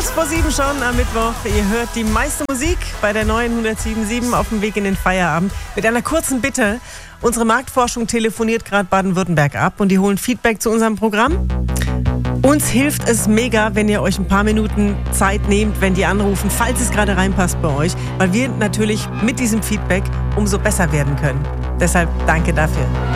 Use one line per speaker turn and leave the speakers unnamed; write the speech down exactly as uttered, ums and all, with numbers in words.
Kurz vor sieben schon am Mittwoch. Ihr hört die meiste Musik bei der neuen hundertsieben Komma sieben auf dem Weg in den Feierabend. Mit einer kurzen Bitte. Unsere Marktforschung telefoniert gerade Baden-Württemberg ab und die holen Feedback zu unserem Programm. Uns hilft es mega, wenn ihr euch ein paar Minuten Zeit nehmt, wenn die anrufen, falls es gerade reinpasst bei euch, weil wir natürlich mit diesem Feedback umso besser werden können. Deshalb danke dafür.